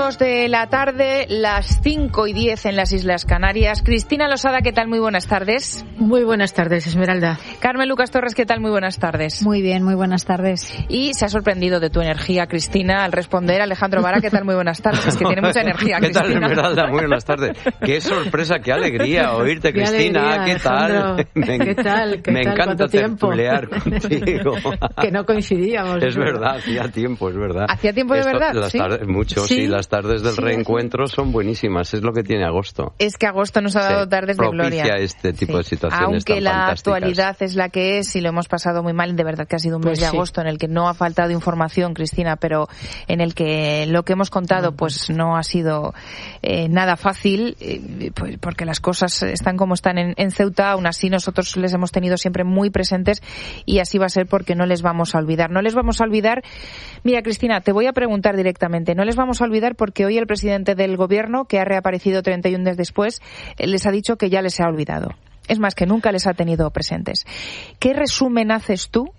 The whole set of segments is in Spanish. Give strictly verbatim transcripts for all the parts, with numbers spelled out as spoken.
dos de la tarde, las cinco y diez en las Islas Canarias. Cristina Losada, ¿qué tal? Muy buenas tardes. Muy buenas tardes, Esmeralda. Carmen Lucas Torres, ¿qué tal? Muy buenas tardes. Muy bien, muy buenas tardes. Y se ha sorprendido de tu energía, Cristina, al responder. Alejandro Vara, ¿qué tal? Muy buenas tardes. Es que tiene mucha energía, ¿Qué Cristina. tal, Esmeralda? Muy buenas tardes. Qué sorpresa, qué alegría oírte, Qué Cristina. alegría, ¿Qué tal? Me, ¿Qué tal? ¿Qué me tal? encanta tertulear contigo. Que no coincidíamos. Es verdad, hacía tiempo, es verdad. ¿Hacía tiempo de Esto, verdad? Las ¿Sí? tardes, mucho, sí. sí. Las tardes del sí, reencuentro sí. son buenísimas. Es lo que tiene agosto. Es que agosto nos ha dado sí. tardes de gloria. Propicia este tipo sí. de situaciones Aunque tan la fantásticas. actualidad es la que es y lo hemos pasado muy mal, de verdad que ha sido un mes pues de sí. agosto en el que no ha faltado información, Cristina, pero en el que lo que hemos contado pues no ha sido eh, nada fácil, eh, pues porque las cosas están como están en, en Ceuta. Aún así nosotros les hemos tenido siempre muy presentes y así va a ser porque no les vamos a olvidar. No les vamos a olvidar. Mira, Cristina, te voy a preguntar directamente. No les vamos a olvidar porque hoy el presidente del gobierno, que ha reaparecido treinta y un días después, les ha dicho que ya les ha olvidado. Es más, que nunca les ha tenido presentes. ¿Qué resumen haces tú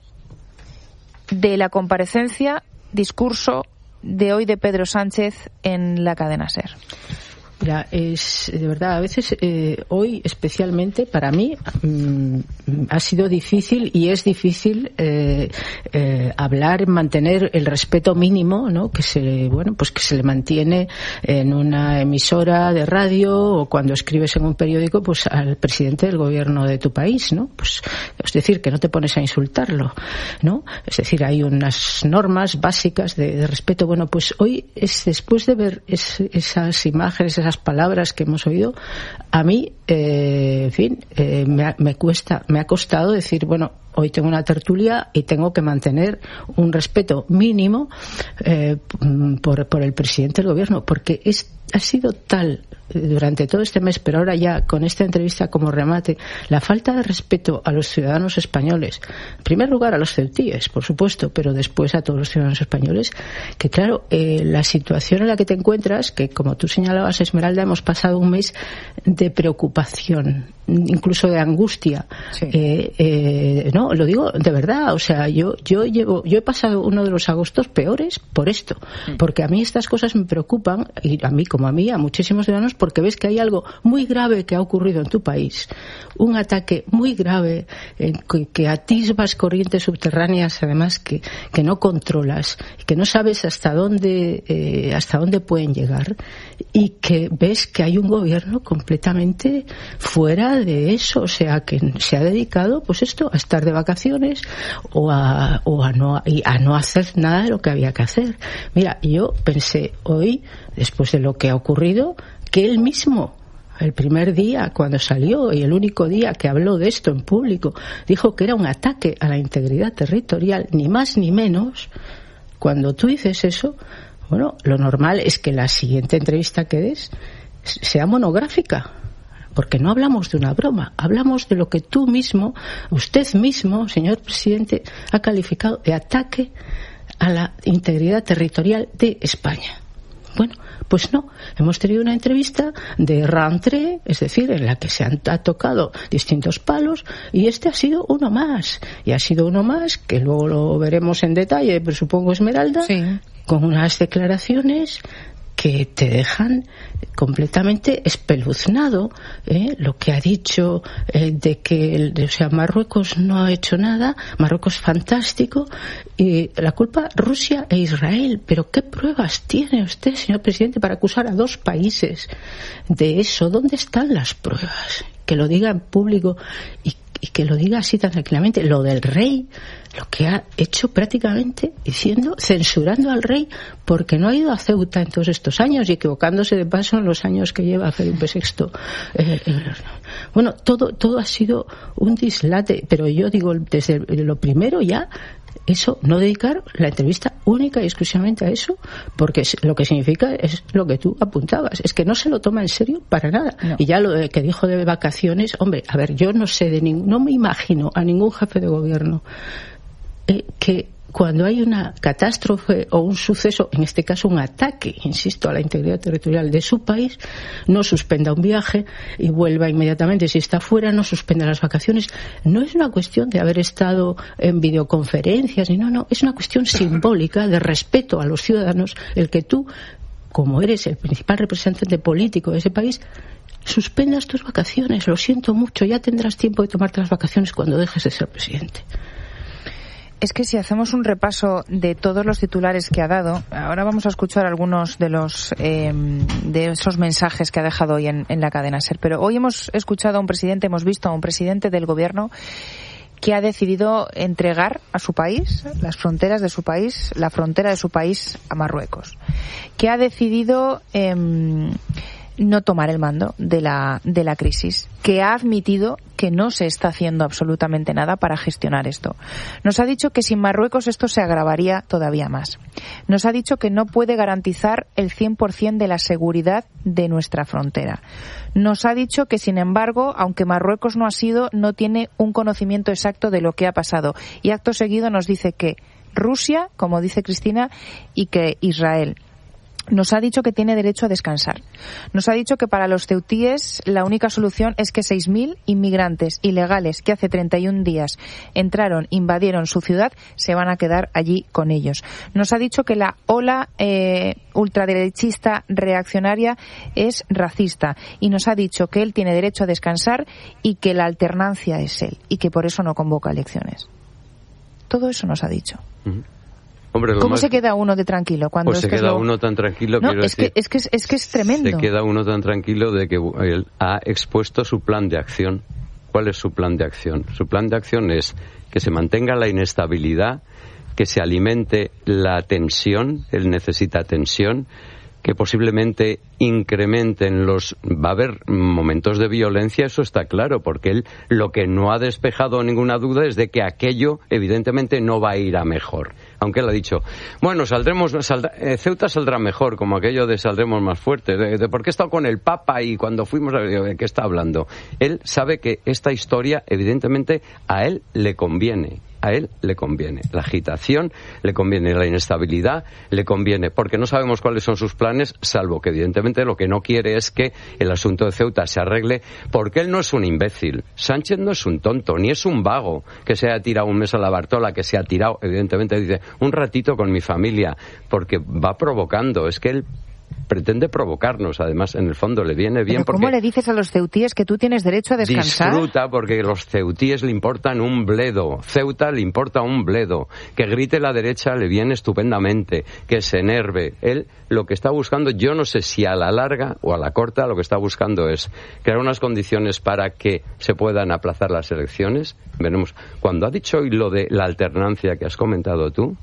de la comparecencia, discurso de hoy de Pedro Sánchez en la cadena SER? Mira, es de verdad, a veces eh, hoy especialmente para mí mmm, ha sido difícil y es difícil eh, eh, hablar, mantener el respeto mínimo, ¿no? Que se, bueno, pues que se le mantiene en una emisora de radio o cuando escribes en un periódico, pues al presidente del gobierno de tu país, ¿no? Pues es decir, que no te pones a insultarlo, ¿no? Es decir, hay unas normas básicas de, de respeto. Bueno, pues hoy es después de ver es, esas imágenes, esas palabras que hemos oído, a mí, eh, en fin, eh, me, me cuesta, me ha costado decir, bueno, hoy tengo una tertulia y tengo que mantener un respeto mínimo eh, por, por el presidente del gobierno, porque es, ha sido tal durante todo este mes, pero ahora ya con esta entrevista como remate, la falta de respeto a los ciudadanos españoles, en primer lugar a los ceutíes, por supuesto, pero después a todos los ciudadanos españoles, que claro, eh, la situación en la que te encuentras, que como tú señalabas, Esmeralda, hemos pasado un mes de preocupación, incluso de angustia. Sí. Eh, eh, no, lo digo de verdad, o sea, yo yo llevo, yo he pasado uno de los agostos peores por esto, sí. Porque a mí estas cosas me preocupan, y a mí como a mí, a muchísimos ciudadanos, porque ves que hay algo muy grave que ha ocurrido en tu país, un ataque muy grave eh, que, que atisbas corrientes subterráneas, además que, que no controlas, que no sabes hasta dónde eh, hasta dónde pueden llegar, y que ves que hay un gobierno completamente fuera de eso, o sea, que se ha dedicado, pues esto, a estar de vacaciones o a, o a no y a no hacer nada de lo que había que hacer. Mira, yo pensé hoy, después de lo que ha ocurrido, que él mismo, el primer día cuando salió y el único día que habló de esto en público, dijo que era un ataque a la integridad territorial, ni más ni menos. Cuando tú dices eso, bueno, lo normal es que la siguiente entrevista que des sea monográfica, porque no hablamos de una broma, hablamos de lo que tú mismo, usted mismo, señor presidente, ha calificado de ataque a la integridad territorial de España. Bueno, pues no, hemos tenido una entrevista de rentrée, es decir, en la que se han ha tocado distintos palos, y este ha sido uno más, y ha sido uno más, que luego lo veremos en detalle, pero supongo, Esmeralda, sí. Con unas declaraciones que te dejan completamente espeluznado, ¿eh? Lo que ha dicho eh, de que el, o sea, Marruecos no ha hecho nada, Marruecos fantástico, y la culpa Rusia e Israel. Pero ¿qué pruebas tiene usted, señor presidente, para acusar a dos países de eso? ¿Dónde están las pruebas? Que lo diga en público y y que lo diga así tan tranquilamente. Lo del rey, lo que ha hecho prácticamente diciendo, censurando al rey porque no ha ido a Ceuta en todos estos años y equivocándose de paso en los años que lleva Felipe sexto. Eh, eh, bueno, todo, todo ha sido un dislate, pero yo digo, desde lo primero ya, eso, no dedicar la entrevista única y exclusivamente a eso, porque lo que significa es lo que tú apuntabas, es que no se lo toma en serio para nada. No. Y ya lo de que dijo de vacaciones, hombre, a ver, yo no sé de ningún, no me imagino a ningún jefe de gobierno eh, que cuando hay una catástrofe o un suceso, en este caso un ataque, insisto, a la integridad territorial de su país, no suspenda un viaje y vuelva inmediatamente. Si está fuera, no suspenda las vacaciones. No es una cuestión de haber estado en videoconferencias, ni no, no, es una cuestión simbólica de respeto a los ciudadanos, el que tú como eres el principal representante político de ese país, suspendas tus vacaciones. Lo siento mucho, ya tendrás tiempo de tomarte las vacaciones cuando dejes de ser presidente. Es que si hacemos un repaso de todos los titulares que ha dado, ahora vamos a escuchar algunos de los eh, de esos mensajes que ha dejado hoy en, en la cadena SER. Pero hoy hemos escuchado a un presidente, hemos visto a un presidente del gobierno que ha decidido entregar a su país, las fronteras de su país, la frontera de su país a Marruecos, que ha decidido eh, no tomar el mando de la de la crisis, que ha admitido que no se está haciendo absolutamente nada para gestionar esto. Nos ha dicho que sin Marruecos esto se agravaría todavía más. Nos ha dicho que no puede garantizar el cien por ciento de la seguridad de nuestra frontera. Nos ha dicho que, sin embargo, aunque Marruecos no ha sido, no tiene un conocimiento exacto de lo que ha pasado. Y acto seguido nos dice que Rusia, como dice Cristina, y que Israel. Nos ha dicho que tiene derecho a descansar. Nos ha dicho que para los ceutíes la única solución es que seis mil inmigrantes ilegales que hace treinta y un días entraron, invadieron su ciudad, se van a quedar allí con ellos. Nos ha dicho que la ola eh, ultraderechista reaccionaria es racista. Y nos ha dicho que él tiene derecho a descansar y que la alternancia es él y que por eso no convoca elecciones. Todo eso nos ha dicho. Uh-huh. Hombre, ¿Cómo más... se queda uno de tranquilo cuando pues es se que queda es lo... uno tan tranquilo? No, quiero es, decir, que, es, que es, es que es tremendo. Se queda uno tan tranquilo de que él ha expuesto su plan de acción. ¿Cuál es su plan de acción? Su plan de acción es que se mantenga la inestabilidad, que se alimente la tensión, él necesita tensión, que posiblemente incrementen los... Va a haber momentos de violencia, eso está claro, porque él lo que no ha despejado ninguna duda es de que aquello evidentemente no va a ir a mejor. Aunque él ha dicho, bueno, saldremos, saldrá, eh, Ceuta saldrá mejor, como aquello de saldremos más fuertes, de, de por qué he estado con el Papa y cuando fuimos, ¿de qué está hablando? Él sabe que esta historia evidentemente a él le conviene. A él le conviene la agitación, le conviene la inestabilidad, le conviene, porque no sabemos cuáles son sus planes, salvo que evidentemente lo que no quiere es que el asunto de Ceuta se arregle, porque él no es un imbécil. Sánchez no es un tonto, ni es un vago que se haya tirado un mes a la Bartola, que se ha tirado, evidentemente dice, un ratito con mi familia, porque va provocando, es que él pretende provocarnos, además en el fondo le viene bien. ¿Pero cómo le dices a los ceutíes que tú tienes derecho a descansar? Disfruta, porque los ceutíes le importan un bledo, Ceuta le importa un bledo, que grite la derecha le viene estupendamente, que se enerve. Él lo que está buscando, yo no sé si a la larga o a la corta, lo que está buscando es crear unas condiciones para que se puedan aplazar las elecciones. Veremos. Cuando ha dicho hoy lo de la alternancia que has comentado tú,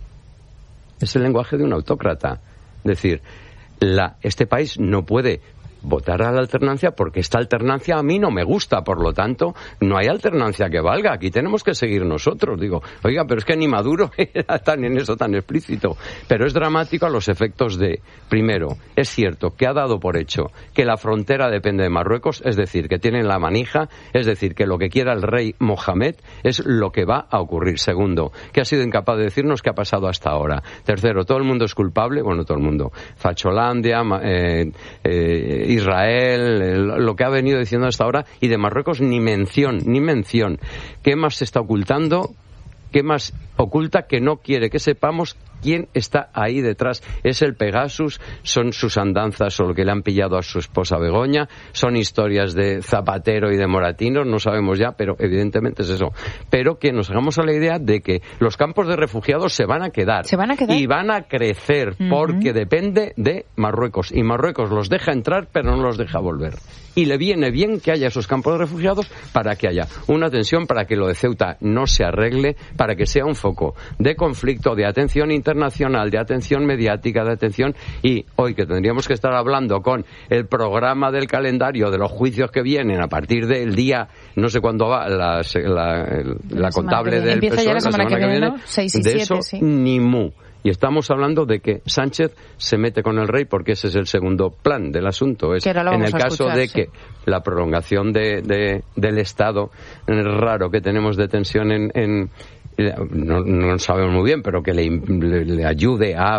es el lenguaje de un autócrata. Es decir, La, este país no puede votar a la alternancia porque esta alternancia a mí no me gusta, por lo tanto no hay alternancia que valga, aquí tenemos que seguir nosotros. Digo, oiga, pero es que ni Maduro era tan en eso tan explícito, pero es dramático a los efectos de, primero, es cierto que ha dado por hecho que la frontera depende de Marruecos, es decir, que tienen la manija, es decir, que lo que quiera el rey Mohamed es lo que va a ocurrir. Segundo, que ha sido incapaz de decirnos qué ha pasado hasta ahora. Tercero, todo el mundo es culpable, bueno, todo el mundo, Facholandia, eh, eh, Israel, lo que ha venido diciendo hasta ahora, y de Marruecos ni mención, ni mención. ¿Qué más se está ocultando? ¿Qué más oculta que no quiere que sepamos quién está ahí detrás? ¿Es el Pegasus? ¿Son sus andanzas o lo que le han pillado a su esposa Begoña? ¿Son historias de Zapatero y de Moratinos? No sabemos ya, pero evidentemente es eso. Pero que nos hagamos a la idea de que los campos de refugiados se van a quedar. ¿Se van a quedar? Y van a crecer, uh-huh. porque depende de Marruecos. Y Marruecos los deja entrar, pero no los deja volver. Y le viene bien que haya esos campos de refugiados para que haya una tensión, para que lo de Ceuta no se arregle, para que sea un foco de conflicto, de atención internacional, de atención mediática, de atención. Y hoy que tendríamos que estar hablando con el programa del calendario de los juicios que vienen a partir del día, no sé cuándo va, la, la, la, la contable del Empieza P S O E, ya la semana, la semana que, que viene, ¿no? seis y de siete, eso sí. Ni mu. Y estamos hablando de que Sánchez se mete con el rey porque ese es el segundo plan del asunto. Es en el caso escuchar, de sí. que la prolongación de, de, del estado raro que tenemos de tensión en... en no, no sabemos muy bien, pero que le, le, le ayude a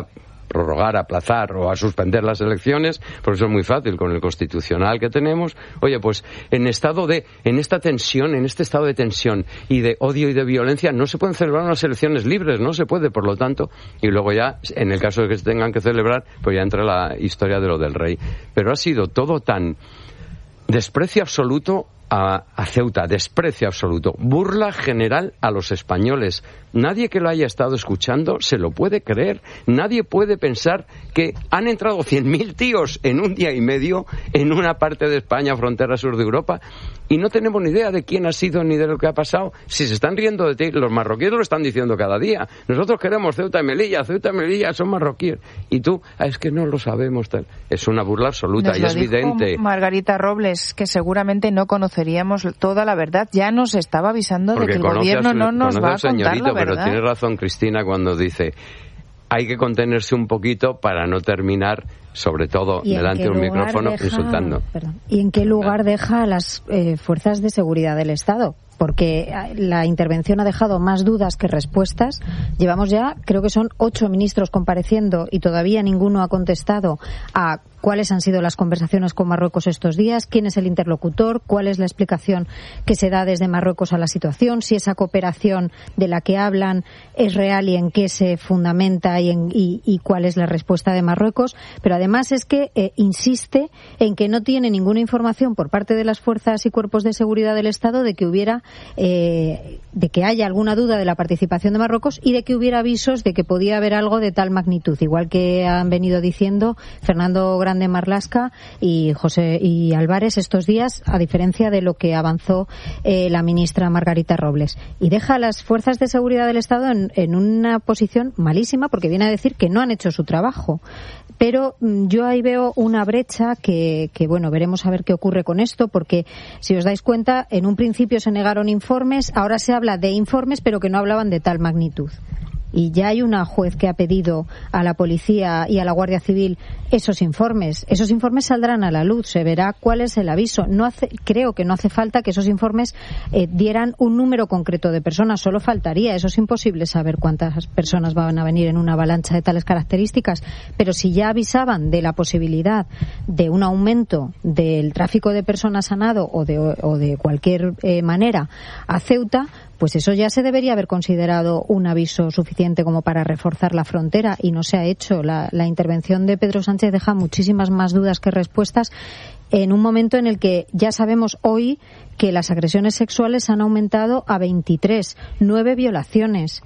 prorrogar, aplazar o a suspender las elecciones, porque eso es muy fácil con el constitucional que tenemos. Oye, pues en estado de, en esta tensión, en este estado de tensión y de odio y de violencia, no se pueden celebrar unas elecciones libres, no se puede, por lo tanto, y luego ya, en el caso de que se tengan que celebrar, pues ya entra la historia de lo del rey. Pero ha sido todo tan desprecio absoluto a, a Ceuta, desprecio absoluto, burla general a los españoles. Nadie que lo haya estado escuchando se lo puede creer. Nadie puede pensar que han entrado cien mil tíos en un día y medio en una parte de España, frontera sur de Europa, y no tenemos ni idea de quién ha sido ni de lo que ha pasado. Si se están riendo de ti, los marroquíes lo están diciendo cada día. Nosotros queremos Ceuta y Melilla, Ceuta y Melilla son marroquíes. Y tú, ah, es que no lo sabemos. Tal. Es una burla absoluta. Nos y lo es dijo evidente. Margarita Robles, que seguramente no conoceríamos toda la verdad. Ya nos estaba avisando Porque de que el gobierno su, no nos va a contar señorito, la verdad. Pero tiene razón Cristina cuando dice hay que contenerse un poquito para no terminar, sobre todo delante de un micrófono, deja, insultando. Perdón, ¿y en qué lugar deja a las eh, fuerzas de seguridad del Estado? Porque la intervención ha dejado más dudas que respuestas. Llevamos ya, creo que son ocho ministros compareciendo y todavía ninguno ha contestado a cuáles han sido las conversaciones con Marruecos estos días, quién es el interlocutor, cuál es la explicación que se da desde Marruecos a la situación, si esa cooperación de la que hablan es real y en qué se fundamenta y, en, y, y cuál es la respuesta de Marruecos. Pero además es que eh, insiste en que no tiene ninguna información por parte de las fuerzas y cuerpos de seguridad del Estado de que hubiera eh, de que haya alguna duda de la participación de Marruecos y de que hubiera avisos de que podía haber algo de tal magnitud, igual que han venido diciendo Fernando Grande Marlaska y José y Álvarez estos días, a diferencia de lo que avanzó eh, la ministra Margarita Robles. Y deja a las fuerzas de seguridad del Estado en, en una posición malísima, porque viene a decir que no han hecho su trabajo. Pero yo ahí veo una brecha que, que, bueno, veremos a ver qué ocurre con esto, porque si os dais cuenta, en un principio se negaron informes, ahora se habla de informes, pero que no hablaban de tal magnitud. Y ya hay una juez que ha pedido a la policía y a la Guardia Civil esos informes. Esos informes saldrán a la luz, se verá cuál es el aviso. No hace, creo que no hace falta que esos informes eh, dieran un número concreto de personas, solo faltaría. Eso es imposible saber cuántas personas van a venir en una avalancha de tales características. Pero si ya avisaban de la posibilidad de un aumento del tráfico de personas a nado o de, o de cualquier eh, manera a Ceuta, pues eso ya se debería haber considerado un aviso suficiente como para reforzar la frontera, y no se ha hecho. La, la intervención de Pedro Sánchez deja muchísimas más dudas que respuestas en un momento en el que ya sabemos hoy que las agresiones sexuales han aumentado a veintitrés, nueve violaciones.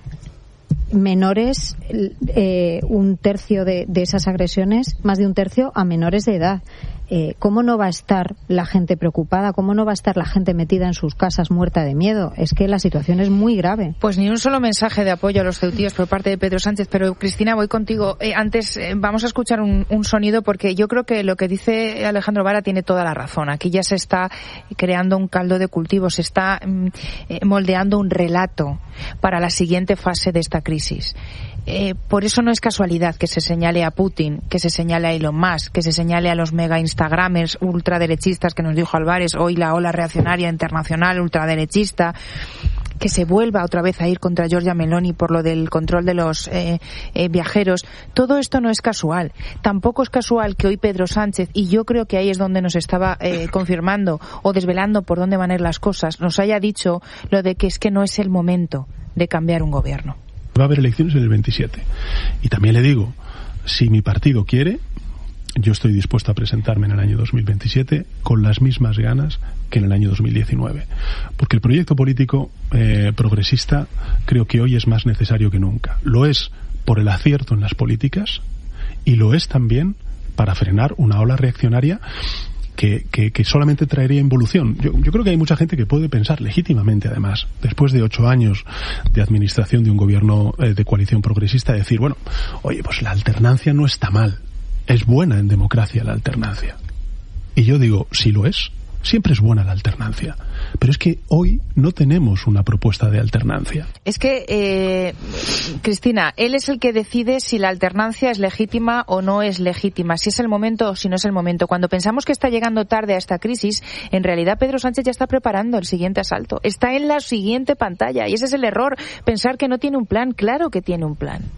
Menores, eh, un tercio de, de esas agresiones, más de un tercio a menores de edad. Eh, ¿Cómo no va a estar la gente preocupada? ¿Cómo no va a estar la gente metida en sus casas muerta de miedo? Es que la situación es muy grave. Pues ni un solo mensaje de apoyo a los ceutíes por parte de Pedro Sánchez. Pero, Cristina, voy contigo. Eh, antes eh, vamos a escuchar un, un sonido, porque yo creo que lo que dice Alejandro Vara tiene toda la razón. Aquí ya se está creando un caldo de cultivo, se está mm, eh, moldeando un relato para la siguiente fase de esta crisis. Eh, por eso no es casualidad que se señale a Putin, que se señale a Elon Musk, que se señale a los mega instagramers ultraderechistas que nos dijo Álvarez, hoy la ola reaccionaria internacional ultraderechista, que se vuelva otra vez a ir contra Giorgia Meloni por lo del control de los eh, eh, viajeros. Todo esto no es casual. Tampoco es casual que hoy Pedro Sánchez, y yo creo que ahí es donde nos estaba eh, confirmando o desvelando por dónde van a ir las cosas, nos haya dicho lo de que es que no es el momento de cambiar un gobierno. Va a haber elecciones en el veintisiete. Y también le digo, si mi partido quiere, yo estoy dispuesto a presentarme en el año dos mil veintisiete con las mismas ganas que en el año dos mil diecinueve. Porque el proyecto político eh, progresista creo que hoy es más necesario que nunca. Lo es por el acierto en las políticas y lo es también para frenar una ola reaccionaria Que, que, que solamente traería involución. Yo, yo creo que hay mucha gente que puede pensar legítimamente, además, después de ocho años de administración de un gobierno eh, de coalición progresista, decir, bueno, oye, pues la alternancia no está mal, es buena en democracia la alternancia. Y yo digo, si lo es, siempre es buena la alternancia. Pero es que hoy no tenemos una propuesta de alternancia. Es que, eh, Cristina, él es el que decide si la alternancia es legítima o no es legítima, si es el momento o si no es el momento. Cuando pensamos que está llegando tarde a esta crisis, en realidad Pedro Sánchez ya está preparando el siguiente asalto. Está en la siguiente pantalla y ese es el error, pensar que no tiene un plan. Claro que tiene un plan.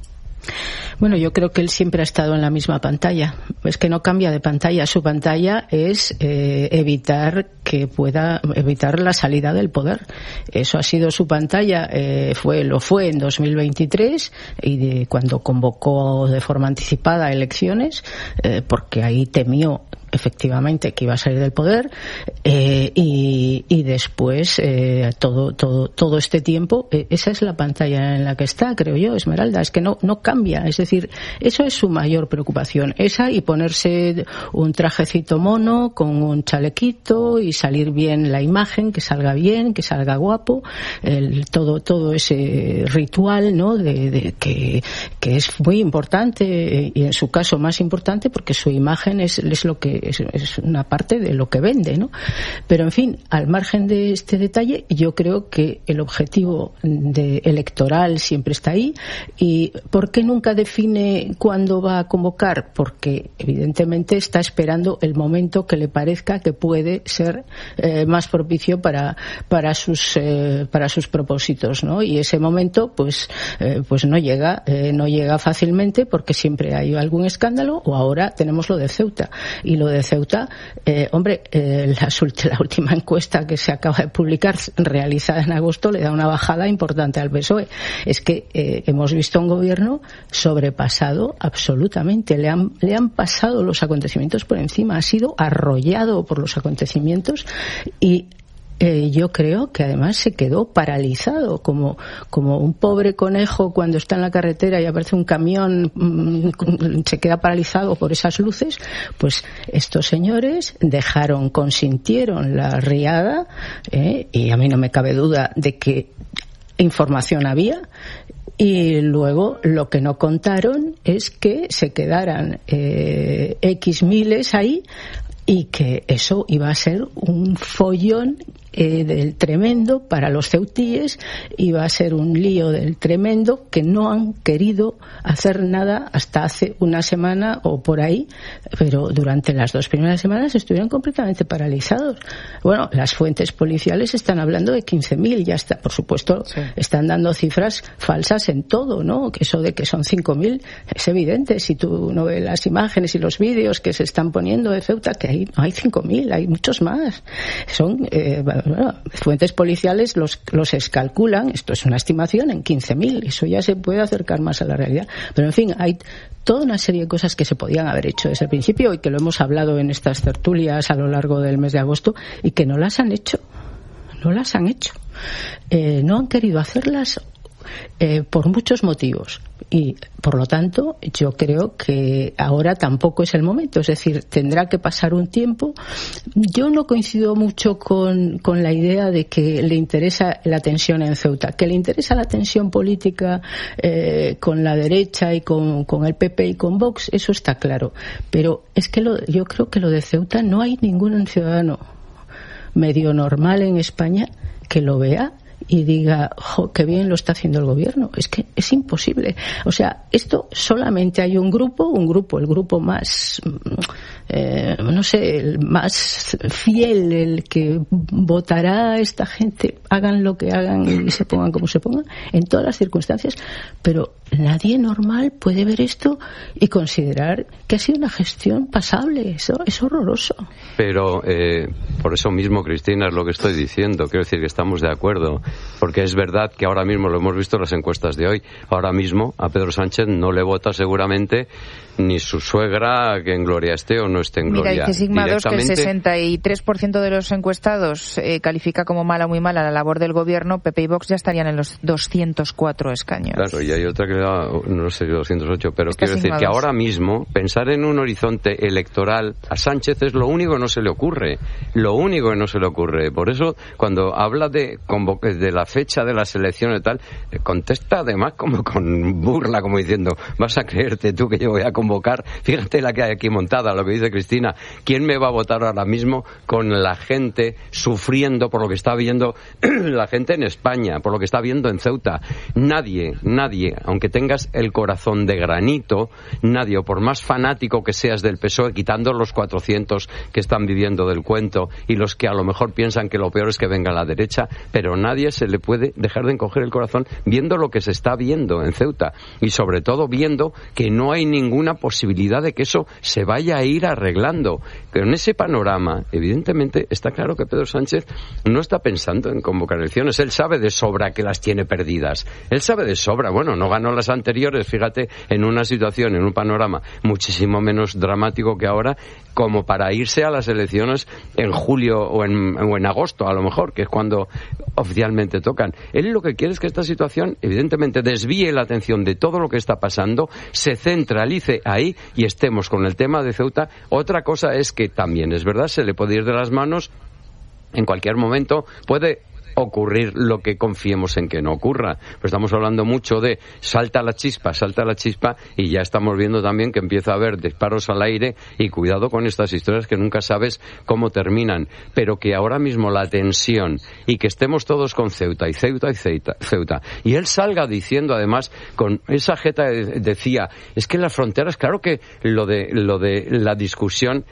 Bueno, yo creo que él siempre ha estado en la misma pantalla. Es que no cambia de pantalla. Su pantalla es eh, evitar que pueda evitar la salida del poder. Eso ha sido su pantalla. Eh, fue lo fue en dos mil veintitrés y de, cuando convocó de forma anticipada elecciones, eh, porque ahí temió efectivamente que iba a salir del poder, eh, y, y después eh, todo todo todo este tiempo eh, esa es la pantalla en la que está, creo yo, Esmeralda. Es que no no cambia, es decir, eso es su mayor preocupación, esa y ponerse un trajecito mono con un chalequito y salir bien la imagen, que salga bien, que salga guapo, el, todo todo ese ritual, ¿no? de, de que que es muy importante, eh, y en su caso más importante porque su imagen es, es lo que Es, es una parte de lo que vende, ¿no? Pero, en fin, al margen de este detalle, yo creo que el objetivo de electoral siempre está ahí. ¿Y por qué nunca define cuándo va a convocar? Porque, evidentemente, está esperando el momento que le parezca que puede ser eh, más propicio para para sus eh, para sus propósitos, ¿no? Y ese momento, pues eh, pues no llega eh, no llega fácilmente porque siempre hay algún escándalo, o ahora tenemos lo de Ceuta. Y lo de Ceuta, eh, hombre, eh, la, la última encuesta que se acaba de publicar, realizada en agosto, le da una bajada importante al P S O E. Es que eh, hemos visto un gobierno sobrepasado absolutamente. Le han, le han pasado los acontecimientos por encima. Ha sido arrollado por los acontecimientos y Eh, yo creo que además se quedó paralizado, como, como un pobre conejo cuando está en la carretera y aparece un camión, mmm, se queda paralizado por esas luces. Pues estos señores dejaron, consintieron la riada, eh, y a mí no me cabe duda de que información había. Y luego lo que no contaron es que se quedaran eh, X miles ahí y que eso iba a ser un follón eh, del tremendo para los ceutíes, iba a ser un lío del tremendo, que no han querido hacer nada hasta hace una semana o por ahí, pero durante las dos primeras semanas estuvieron completamente paralizados. Bueno, las fuentes policiales están hablando de quince mil, ya está, por supuesto, sí. Están dando cifras falsas en todo, ¿no? Que eso de que son cinco mil es evidente, si tú no ves las imágenes y los vídeos que se están poniendo de Ceuta, que hay, no hay cinco mil, hay muchos más. Son eh, bueno, fuentes policiales los, los escalculan, esto es una estimación, en quince mil, eso ya se puede acercar más a la realidad. Pero en fin, hay toda una serie de cosas que se podían haber hecho desde el principio y que lo hemos hablado en estas tertulias a lo largo del mes de agosto y que no las han hecho. No las han hecho. Eh, no han querido hacerlas eh, por muchos motivos. Y, por lo tanto, yo creo que ahora tampoco es el momento. Es decir, tendrá que pasar un tiempo. Yo no coincido mucho con, con la idea de que le interesa la tensión en Ceuta. Que le interesa la tensión política eh, con la derecha y con, con el P P y con Vox, eso está claro. Pero es que lo, yo creo que lo de Ceuta no hay ningún ciudadano medio normal en España que lo vea y diga, jo, qué bien lo está haciendo el gobierno. Es que es imposible. O sea, esto solamente hay un grupo, un grupo, el grupo más, eh, no sé, el más fiel, el que votará a esta gente, hagan lo que hagan y se pongan como se pongan, en todas las circunstancias. Pero nadie normal puede ver esto y considerar que ha sido una gestión pasable. Eso es horroroso. Pero eh, por eso mismo, Cristina, es lo que estoy diciendo. Quiero decir que estamos de acuerdo. Porque es verdad que ahora mismo, lo hemos visto en las encuestas de hoy, ahora mismo a Pedro Sánchez no le vota seguramente ni su suegra, que en gloria esté o no esté en gloria. Mira, dice Sigma dos que el sesenta y tres por ciento de los encuestados eh, califica como mala o muy mala la labor del gobierno. P P y Vox ya estarían en los doscientos cuatro escaños. Claro, y hay otra que da, no sé, doscientos ocho, pero Está quiero decir que ahora mismo pensar en un horizonte electoral a Sánchez es lo único que no se le ocurre, lo único que no se le ocurre. Por eso, cuando habla de, de la fecha de las elecciones y tal, contesta además como con burla, como diciendo, vas a creerte tú que yo voy a convocar convocar, fíjate la que hay aquí montada, lo que dice Cristina, ¿quién me va a votar ahora mismo con la gente sufriendo por lo que está viendo la gente en España, por lo que está viendo en Ceuta? Nadie, nadie, aunque tengas el corazón de granito, nadie, o por más fanático que seas del P S O E, quitando los cuatrocientos que están viviendo del cuento y los que a lo mejor piensan que lo peor es que venga la derecha, pero nadie se le puede dejar de encoger el corazón viendo lo que se está viendo en Ceuta y sobre todo viendo que no hay ninguna posibilidad de que eso se vaya a ir arreglando. Pero en ese panorama, evidentemente, está claro que Pedro Sánchez no está pensando en convocar elecciones. Él sabe de sobra que las tiene perdidas. Él sabe de sobra, bueno, no ganó las anteriores, fíjate, en una situación, en un panorama muchísimo menos dramático que ahora, como para irse a las elecciones en julio o en, o en agosto, a lo mejor, que es cuando oficialmente tocan. Él lo que quiere es que esta situación, evidentemente, desvíe la atención de todo lo que está pasando, se centralice ahí y estemos con el tema de Ceuta. Otra cosa es que también, es verdad, se le puede ir de las manos en cualquier momento, puede ocurrir lo que confiemos en que no ocurra. Pero estamos hablando mucho de salta la chispa, salta la chispa, y ya estamos viendo también que empieza a haber disparos al aire, y cuidado con estas historias que nunca sabes cómo terminan, pero que ahora mismo la tensión y que estemos todos con Ceuta y Ceuta y Ceuta, Ceuta y él salga diciendo además con esa jeta, decía, es que las fronteras, claro que lo de, lo de la discusión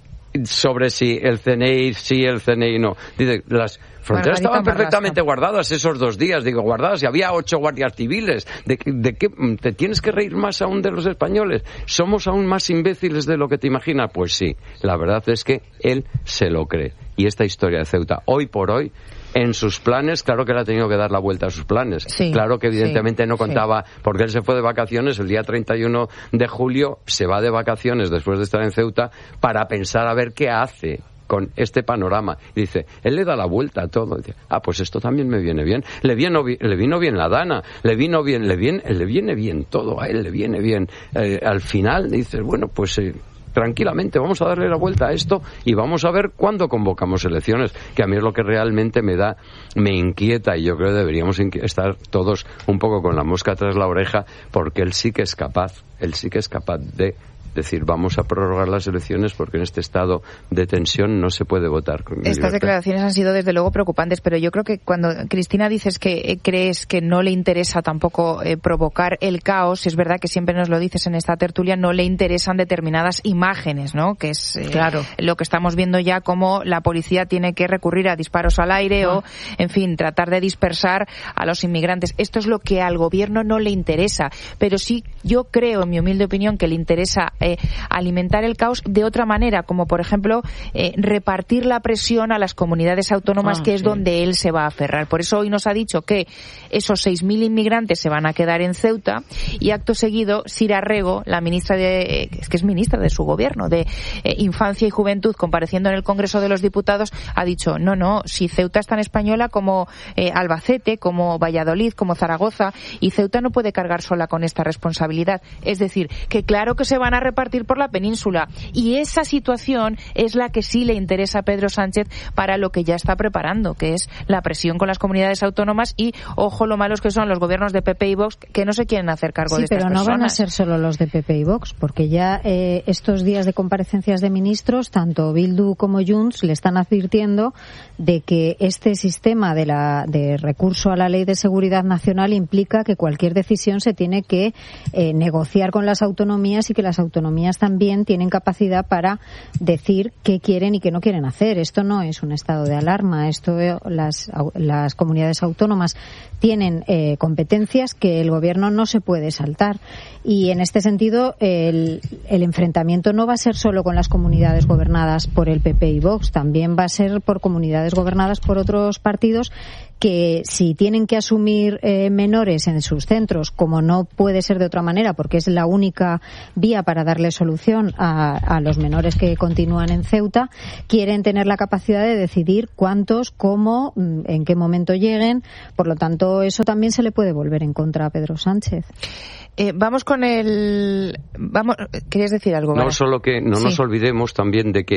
sobre si el C N I sí, el C N I no, dice, las fronteras estaban perfectamente guardadas esos dos días, digo, guardadas, y había ocho guardias civiles. ¿De, de qué te tienes que reír más aún de los españoles? ¿Somos aún más imbéciles de lo que te imaginas? Pues sí, la verdad es que él se lo cree. Y esta historia de Ceuta, hoy por hoy, en sus planes, claro que le ha tenido que dar la vuelta a sus planes. Sí, claro que evidentemente sí, no contaba, sí. Porque él se fue de vacaciones el día treinta y uno de julio, se va de vacaciones después de estar en Ceuta para pensar a ver qué hace con este panorama. Y dice, él le da la vuelta a todo. Dice, ah, pues esto también me viene bien. Le vino, le vino bien la Dana, le vino bien, le viene, le viene bien todo a él, le viene bien. Eh, al final dices, bueno, pues eh, tranquilamente vamos a darle la vuelta a esto y vamos a ver cuándo convocamos elecciones, que a mí es lo que realmente me da, me inquieta, y yo creo que deberíamos estar todos un poco con la mosca tras la oreja, porque él sí que es capaz, él sí que es capaz de decir, vamos a prorrogar las elecciones porque en este estado de tensión no se puede votar. Con Estas libertad. Declaraciones han sido desde luego preocupantes, pero yo creo que cuando, Cristina, dices que eh, crees que no le interesa tampoco eh, provocar el caos, es verdad que siempre nos lo dices en esta tertulia, no le interesan determinadas imágenes, ¿no? Que es eh, claro. Lo que estamos viendo ya, como la policía tiene que recurrir a disparos al aire ah. o, en fin, tratar de dispersar a los inmigrantes. Esto es lo que al gobierno no le interesa, pero sí, yo creo, en mi humilde opinión, que le interesa Eh, alimentar el caos de otra manera, como por ejemplo eh, repartir la presión a las comunidades autónomas, ah, que es sí. donde él se va a aferrar. Por eso hoy nos ha dicho que esos seis mil inmigrantes se van a quedar en Ceuta, y acto seguido Sira Rego, la ministra de, eh, es que es ministra de su gobierno, de eh, Infancia y Juventud, compareciendo en el Congreso de los Diputados, ha dicho, no, no, si Ceuta es tan española como eh, Albacete, como Valladolid, como Zaragoza, y Ceuta no puede cargar sola con esta responsabilidad. Es decir, que claro que se van a partir por la península, y esa situación es la que sí le interesa a Pedro Sánchez para lo que ya está preparando, que es la presión con las comunidades autónomas, y ojo lo malos que son los gobiernos de P P y Vox, que no se quieren hacer cargo sí, de estas personas. Sí, pero no personas. van a ser solo los de P P y Vox, porque ya eh, estos días de comparecencias de ministros, tanto Bildu como Junts le están advirtiendo de que este sistema de, la, de recurso a la Ley de Seguridad Nacional implica que cualquier decisión se tiene que eh, negociar con las autonomías, y que las autonomías autonomías también tienen capacidad para decir qué quieren y qué no quieren hacer. Esto no es un estado de alarma. Esto las, las comunidades autónomas tienen eh, competencias que el gobierno no se puede saltar. Y en este sentido, el, el enfrentamiento no va a ser solo con las comunidades gobernadas por el P P y Vox, también va a ser por comunidades gobernadas por otros partidos, que si tienen que asumir eh, menores en sus centros, como no puede ser de otra manera, porque es la única vía para darle solución a, a los menores que continúan en Ceuta, quieren tener la capacidad de decidir cuántos, cómo, en qué momento lleguen. Por lo tanto, eso también se le puede volver en contra a Pedro Sánchez. Eh, vamos con el... vamos. ¿Querías decir algo? No, Vara? Solo que no sí. nos olvidemos también de que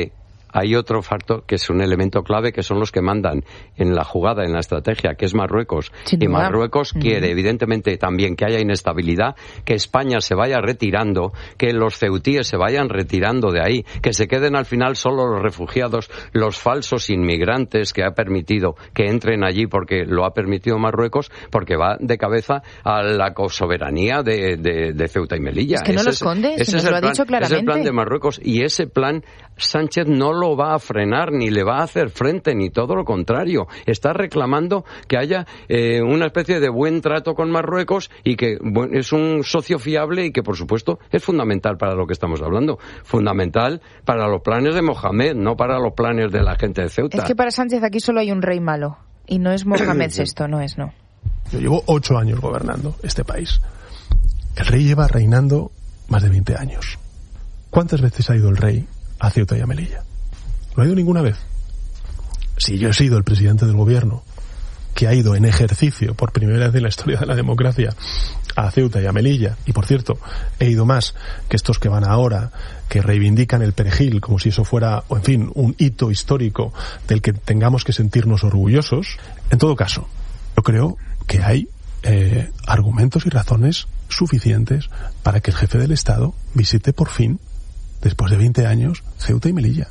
hay otro factor que es un elemento clave, que son los que mandan en la jugada, en la estrategia, que es Marruecos. Sin y duda. Marruecos Uh-huh. quiere, evidentemente, también que haya inestabilidad, que España se vaya retirando, que los ceutíes se vayan retirando de ahí, que se queden al final solo los refugiados, los falsos inmigrantes que ha permitido que entren allí porque lo ha permitido Marruecos, porque va de cabeza a la soberanía de, de, de Ceuta y Melilla. Es que no ese lo esconde, ese si nos es el lo ha plan, dicho claramente. Es el plan de Marruecos, y ese plan Sánchez no lo va a frenar, ni le va a hacer frente, ni todo lo contrario. Está reclamando que haya eh, una especie de buen trato con Marruecos y que bueno, es un socio fiable y que, por supuesto, es fundamental para lo que estamos hablando. Fundamental para los planes de Mohamed, no para los planes de la gente de Ceuta. Es que para Sánchez aquí solo hay un rey malo, y no es Mohamed sexto, no es, no. Yo llevo ocho años gobernando este país. El rey lleva reinando más de veinte años. ¿Cuántas veces ha ido el rey a Ceuta y a Melilla? No ha ido ninguna vez. Si yo he sido el presidente del gobierno que ha ido en ejercicio por primera vez en la historia de la democracia a Ceuta y a Melilla, y por cierto, he ido más que estos que van ahora, que reivindican el perejil como si eso fuera, o en fin, un hito histórico del que tengamos que sentirnos orgullosos. En todo caso, yo creo que hay eh, argumentos y razones suficientes para que el jefe del Estado visite por fin, después de veinte años, Ceuta y Melilla.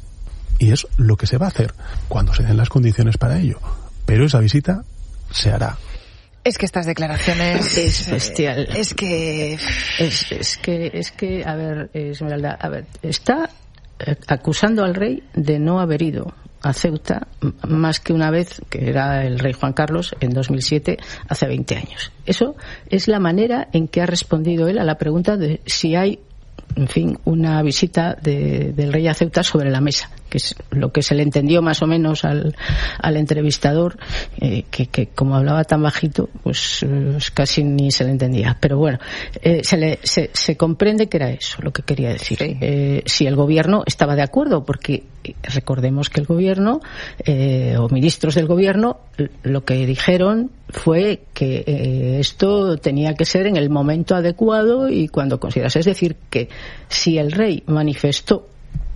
Y es lo que se va a hacer cuando se den las condiciones para ello. Pero esa visita se hará. Es que estas declaraciones... Es bestial. Es que... Es, es que, es que, a ver, Esmeralda, a ver, está eh, acusando al rey de no haber ido a Ceuta más que una vez, que era el rey Juan Carlos, en dos mil siete, hace veinte años. Eso es la manera en que ha respondido él a la pregunta de si hay, en fin, una visita de, del rey a Ceuta sobre la mesa, que es lo que se le entendió más o menos al, al entrevistador, eh, que, que como hablaba tan bajito, pues, pues casi ni se le entendía. Pero bueno, eh, se, le, se, se comprende que era eso lo que quería decir. Sí. Eh, si el gobierno estaba de acuerdo, porque recordemos que el gobierno, eh, o ministros del gobierno, lo que dijeron fue que eh, esto tenía que ser en el momento adecuado y cuando considerase. Es decir, que si el rey manifestó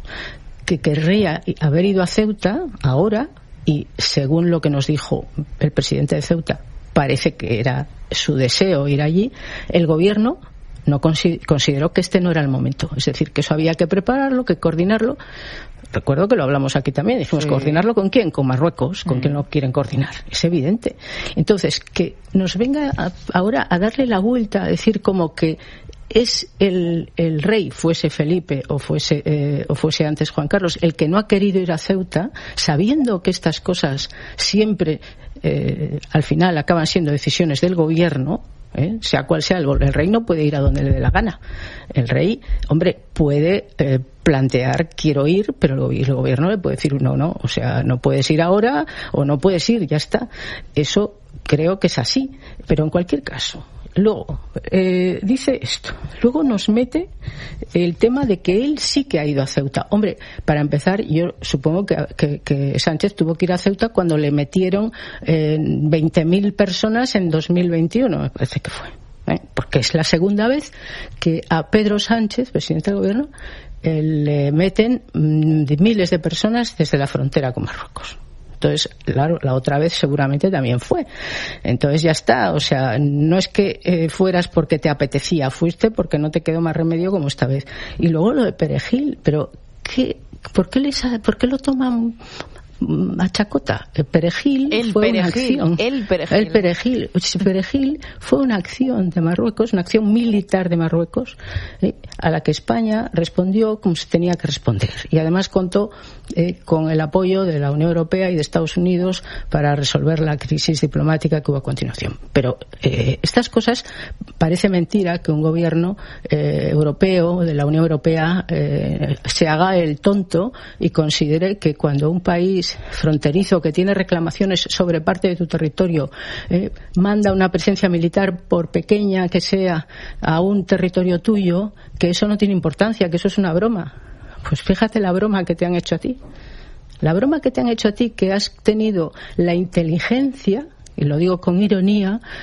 que querría haber ido a Ceuta ahora, y según lo que nos dijo el presidente de Ceuta, parece que era su deseo ir allí, el gobierno no consideró que este no era el momento. Es decir, que eso había que prepararlo, que coordinarlo. Recuerdo que lo hablamos aquí también. Dijimos, sí. ¿Coordinarlo con quién? Con Marruecos, con mm. quien lo quieren coordinar. Es evidente. Entonces, que nos venga a, ahora a darle la vuelta, a decir como que es el, el rey, fuese Felipe o fuese, eh, o fuese antes Juan Carlos, el que no ha querido ir a Ceuta, sabiendo que estas cosas siempre, eh, al final, acaban siendo decisiones del gobierno. ¿Eh? Sea cual sea, el, el rey no puede ir a donde le dé la gana. El rey, hombre, puede eh, plantear quiero ir, pero el, el gobierno le puede decir no, no, o sea, no puedes ir ahora o no puedes ir, ya está. Eso creo que es así, pero en cualquier caso. Luego, eh, dice esto. Luego nos mete el tema de que él sí que ha ido a Ceuta. Hombre, para empezar, yo supongo que, que, que Sánchez tuvo que ir a Ceuta cuando le metieron eh, veinte mil personas en dos mil veintiuno, me parece que fue. ¿eh? Porque es la segunda vez que a Pedro Sánchez, presidente del gobierno, eh, le meten mm, miles de personas desde la frontera con Marruecos. Entonces, claro, la otra vez seguramente también fue. Entonces ya está, o sea, no es que eh, fueras porque te apetecía, fuiste porque no te quedó más remedio como esta vez. Y luego lo de Perejil, pero ¿qué, por, qué les, ¿por qué lo toman a chacota? El Perejil el fue perejil, una acción. El Perejil. El Perejil. El Perejil fue una acción de Marruecos, una acción militar de Marruecos, ¿eh? a la que España respondió como se tenía que responder. Y además contó eh, con el apoyo de la Unión Europea y de Estados Unidos para resolver la crisis diplomática que hubo a continuación. Pero eh, estas cosas, parece mentira que un gobierno eh, europeo, de la Unión Europea, eh, se haga el tonto y considere que cuando un país fronterizo que tiene reclamaciones sobre parte de tu territorio eh, manda una presencia militar, por pequeña que sea, a un territorio tuyo, que eso no tiene importancia, que eso es una broma. Pues fíjate la broma que te han hecho a ti. La broma que te han hecho a ti, que has tenido la inteligencia, y lo digo con ironía,